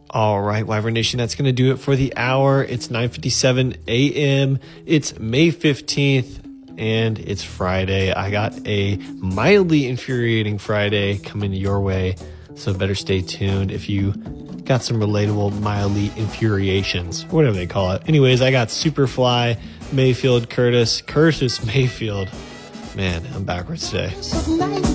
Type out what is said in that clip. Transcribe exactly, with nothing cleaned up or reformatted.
All right, Wyvern Nation, that's going to do it for the hour. It's nine fifty-seven a.m. It's May fifteenth, and it's Friday. I got a mildly infuriating Friday coming your way, so better stay tuned if you got some relatable mildly infuriations, whatever they call it. Anyways, I got Superfly, Mayfield, Curtis, Curtis Mayfield. Man, I'm backwards today.